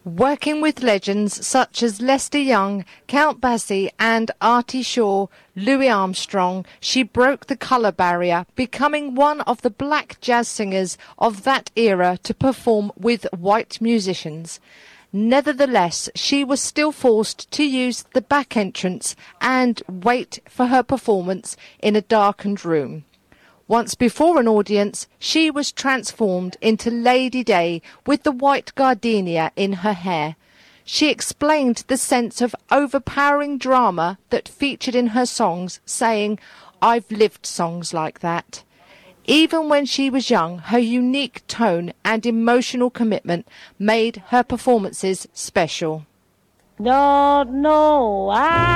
Working with legends such as Lester Young, Count Basie and Artie Shaw, Louis Armstrong, she broke the colour barrier, becoming one of the black jazz singers of that era to perform with white musicians. Nevertheless, she was still forced to use the back entrance and wait for her performance in a darkened room. Once before an audience, she was transformed into Lady Day with the white gardenia in her hair. She explained the sense of overpowering drama that featured in her songs, saying, "I've lived songs like that." Even when she was young, her unique tone and emotional commitment made her performances special. Don't know why.